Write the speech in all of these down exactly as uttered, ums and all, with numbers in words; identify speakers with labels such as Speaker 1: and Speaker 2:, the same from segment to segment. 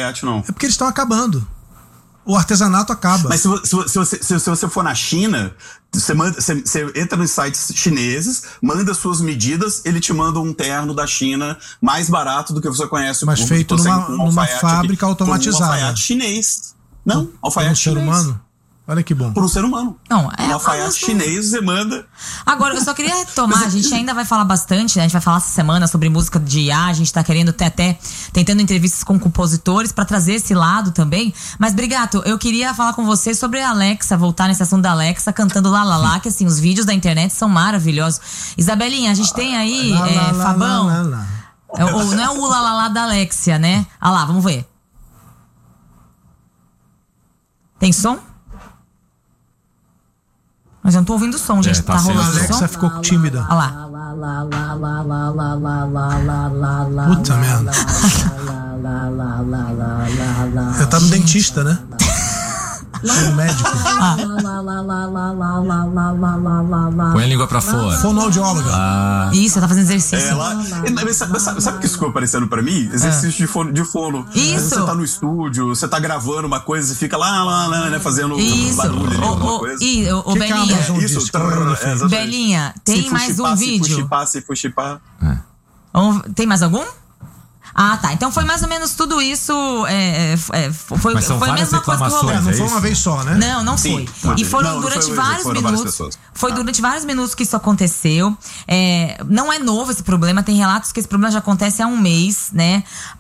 Speaker 1: alfaiate, não.
Speaker 2: É porque eles estão acabando. O artesanato acaba.
Speaker 1: Mas se, se, se, você, se, se você for na China, você, manda, você, você entra nos sites chineses, manda suas medidas, ele te manda um terno da China mais barato do que você conhece.
Speaker 2: Mas
Speaker 1: o,
Speaker 2: feito numa, um numa fábrica aqui, automatizada.
Speaker 1: Um alfaiate chinês. Não, alfaiate
Speaker 2: chinês. Por um ser humano? Olha que bom.
Speaker 1: Por um ser humano.
Speaker 3: Não, é
Speaker 1: um alfaiate chinês, você manda.
Speaker 3: Agora, eu só queria retomar, a gente ainda vai falar bastante, né? A gente vai falar essa semana sobre música de I A, a gente tá querendo até, até tentando entrevistas com compositores pra trazer esse lado também. Mas, Brigato, eu queria falar com você sobre a Alexa, voltar nesse assunto da Alexa, cantando Lá Lá Lá, que assim, os vídeos da internet são maravilhosos. Isabelinha, a gente tem aí, lá, é, lá, Fabão. Lá, lá, lá. É, ou, não é o Lá Lá Lá da Alexia, né? Ah lá, vamos ver. Tem som? Mas eu não tô ouvindo o som, gente. É, tá, tá rolando o som?
Speaker 2: A Alexa ficou tímida.
Speaker 3: Olha lá.
Speaker 2: Puta merda. Eu tava no dentista, né? No médico.
Speaker 4: Ah. Põe a língua pra fora.
Speaker 2: Fonoaudióloga.
Speaker 4: Ah.
Speaker 3: Isso, tá fazendo exercício.
Speaker 1: É, lá, sabe, sabe, sabe o que isso ficou aparecendo pra mim? Exercício é. de, fono, de fono.
Speaker 3: Isso.
Speaker 1: Você tá no estúdio, você tá gravando uma coisa e fica lá, lá, lá, né, fazendo
Speaker 3: isso.
Speaker 1: barulho ali,
Speaker 3: o,
Speaker 1: alguma
Speaker 3: o,
Speaker 1: coisa.
Speaker 3: E, o, o
Speaker 2: que
Speaker 3: Belinha.
Speaker 2: Que
Speaker 1: é, isso, trrr, é,
Speaker 3: Belinha, tem
Speaker 1: se
Speaker 3: mais
Speaker 1: fuxipar,
Speaker 3: um
Speaker 1: se
Speaker 3: vídeo.
Speaker 1: Fuxipar, se fuxipar.
Speaker 4: É.
Speaker 3: Tem mais algum? Ah, tá. Então foi mais ou menos tudo isso. É, é, foi
Speaker 4: Mas são
Speaker 3: foi a mesma coisa que rolou.
Speaker 2: É, não foi uma vez só, né?
Speaker 3: Não, não
Speaker 1: Sim,
Speaker 3: foi. E foram
Speaker 1: não,
Speaker 3: durante
Speaker 1: não foi,
Speaker 3: vários
Speaker 1: foram
Speaker 3: minutos.
Speaker 1: Várias
Speaker 3: foi
Speaker 1: ah.
Speaker 3: durante vários minutos que isso aconteceu. É, não é novo esse problema. Tem relatos que esse problema já acontece há um mês, né?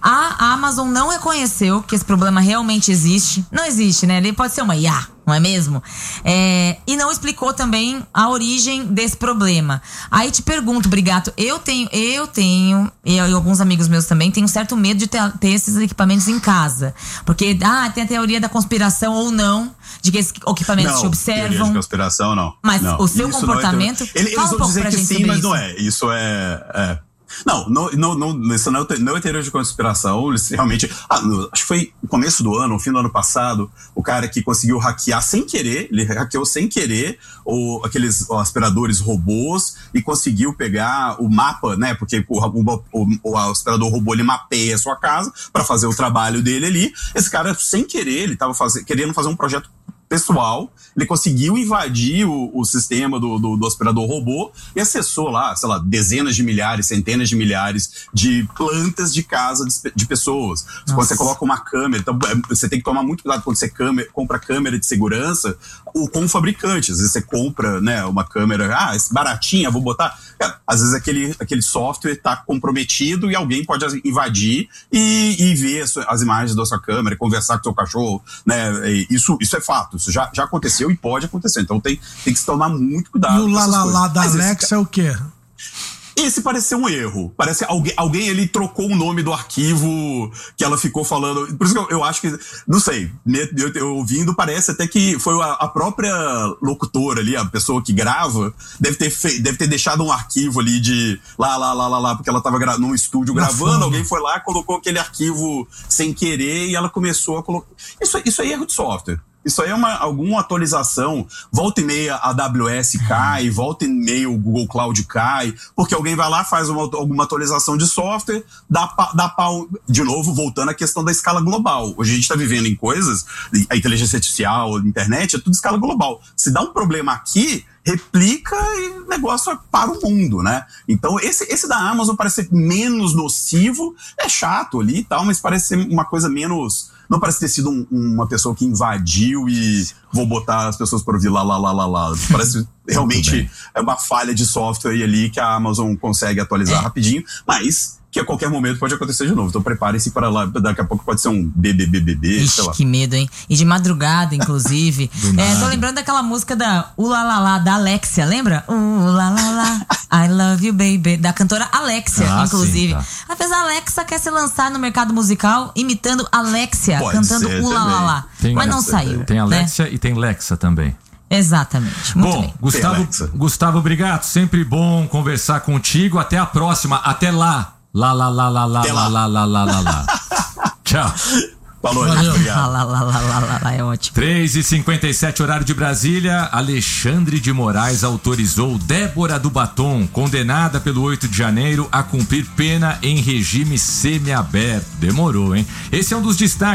Speaker 3: A Amazon não reconheceu que esse problema realmente existe. Não existe, né? Ele pode ser uma I A. Não é mesmo? É, e não explicou também a origem desse problema. Aí te pergunto, Brigato, eu tenho, eu tenho, e alguns amigos meus também, tenho um certo medo de ter, ter esses equipamentos em casa. Porque, ah, tem a teoria da conspiração ou não, de que esses equipamentos
Speaker 1: não,
Speaker 3: te observam.
Speaker 1: Teoria de conspiração, não.
Speaker 3: Mas
Speaker 1: não,
Speaker 3: o seu comportamento.
Speaker 1: É Ele, eles vão um dizer que sim, mas isso. não é. Isso é. é. Não, não, não, não, isso não é, não é teoria de conspiração, eles realmente... Ah, no, acho que foi no começo do ano, no fim do ano passado, o cara que conseguiu hackear sem querer, ele hackeou sem querer o, aqueles aspiradores robôs e conseguiu pegar o mapa, né, porque o, o, o, o aspirador robô, ele mapeia a sua casa para fazer o trabalho dele ali. Esse cara, sem querer, ele tava faz, querendo fazer um projeto pessoal, ele conseguiu invadir o, o sistema do, do, do aspirador robô e acessou lá, sei lá, dezenas de milhares, centenas de milhares de plantas de casa de, de pessoas. Nossa. Quando você coloca uma câmera, então você tem que tomar muito cuidado quando você câmera, compra câmera de segurança ou com o fabricante. Às vezes você compra, né, uma câmera, ah, baratinha, vou botar. É, às vezes aquele, aquele software está comprometido e alguém pode invadir e, e ver as, as imagens da sua câmera, conversar com o seu cachorro, né? Isso, isso é fato. Isso já, já aconteceu e pode acontecer. Então tem, tem que se tomar muito cuidado.
Speaker 2: E o lá lá lá da Alexa é o quê?
Speaker 1: Esse parece ser um erro. Parece que alguém, alguém ali trocou o nome do arquivo que ela ficou falando. Por isso que eu, eu acho que, não sei, eu, eu ouvindo, parece até que foi a, a própria locutora ali, a pessoa que grava, deve ter, fe, deve ter deixado um arquivo ali de lá, lá, lá, lá, lá, porque ela tava gra, num estúdio Na gravando, fama. Alguém foi lá, colocou aquele arquivo sem querer e ela começou a colocar. Isso, isso é erro de software. Isso aí é uma, alguma atualização, volta e meia a AWS cai, volta e meia o Google Cloud cai, porque alguém vai lá, faz uma, alguma atualização de software, dá, dá pau, de novo, voltando à questão da escala global. Hoje a gente está vivendo em coisas, a inteligência artificial, a internet, é tudo escala global. Se dá um problema aqui, replica e o negócio para o mundo, né? Então esse, esse da Amazon parece ser menos nocivo, é chato ali e tal, mas parece ser uma coisa menos... Não parece ter sido um, uma pessoa que invadiu e vou botar as pessoas para ouvir lá, lá, lá, lá, lá. Parece realmente é uma falha de software ali que a Amazon consegue atualizar é. rapidinho, mas que a qualquer momento pode acontecer de novo. Então preparem-se para lá, daqui a pouco pode ser um B B B B B,
Speaker 3: Ixi, sei lá. Que medo, hein? E de madrugada, inclusive. é, tô lembrando daquela música da Ulalala, da Alexia, lembra? Ulalala, I love you, baby, da cantora Alexia, ah, inclusive. Sim, tá. Às vezes a Alexa quer se lançar no mercado musical imitando Alexia, pode cantando Ulalala. Mas não saiu.
Speaker 4: Tem Alexia,
Speaker 3: né?
Speaker 4: E tem Lexa também.
Speaker 3: Exatamente. Muito
Speaker 4: bom,
Speaker 3: bem.
Speaker 4: Gustavo, Gustavo Brigato, sempre bom conversar contigo. Até a próxima. Até lá. Lá, lá, lá, lá, lá, lá, lá, lá, lá, lá, lá. Tchau.
Speaker 1: Falou, obrigado.
Speaker 3: Lá, lá, lá, lá, lá, lá, é ótimo.
Speaker 4: três e cinquenta e sete, horário de Brasília. Alexandre de Moraes autorizou Débora do Batom, condenada pelo oito de janeiro, a cumprir pena em regime semiaberto. Demorou, hein? Esse é um dos destaques.